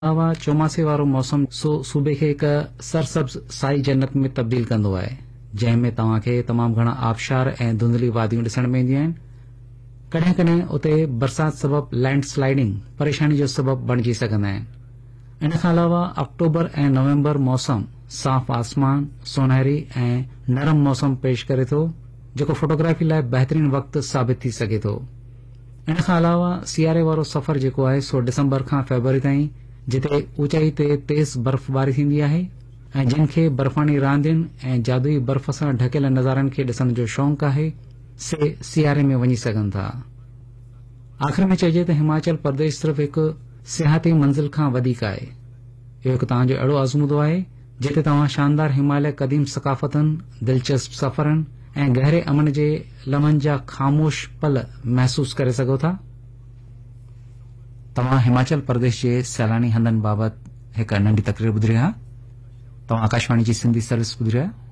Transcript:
अलावा चौमासे वारो मौसम सूबे खे हिक सरसब्ज़ साई जन्नत में तब्दील कंदो आहे, जंहिंमें तव्हांखे तमाम घणा आबशार ऐं धुंधली वादियूं ॾिसण में ईंदियूं आहिनि। कॾहिं कॾहिं उते बरसात सबब लैंड स्लाइडिंग परेशानी जो सबब बणिजी सघंदा आहिनि। इन खां अलावा अक्टूबर ऐं नवंबर मौसम साफ़ आसमान, सोनहरी ऐं नरम मौसम पेश करे थो, जेको फोटोग्राफी लाइ बहितरीन वक़्तु साबित थी सघे थो। इन खां अलावा सियारे वारो सफ़र जेको आहे सो डिसंबर खां फरवरी ताईं, जिते ऊचाई ते तेज़ बर्फ़बारी थींदी आहे ऐं जिन खे बर्फ़ानी रांदियुनि ऐं जादुई बर्फ़ सां ढकियल नज़ारनि खे ॾिसण जो शौक़ु आहे, से सियारे में वञी सघनि था। आख़िर में चइजे त हिमाचल प्रदेश सिर्फ़ हिकु सियाहती मंज़िल खां वधीक आहे। इहो हिकु तव्हांजो अहिड़ो आज़मूदो आहे जिते तव्हां शानदार हिमालय क़दीम सक़ाफ़तनि, दिलचस्प सफ़रनि ऐं गहरे अमन जे लम्हनि जा ख़ामोश पल महसूस करे सघो था। तव्हां हिमाचल प्रदेश जे सैलानी हंधनि बाबति हिकु नंढी तकरीर ॿुधी रहिया। तव्हां आकाशवाणी जी सिंधी सर्विस ॿुधी रहिया।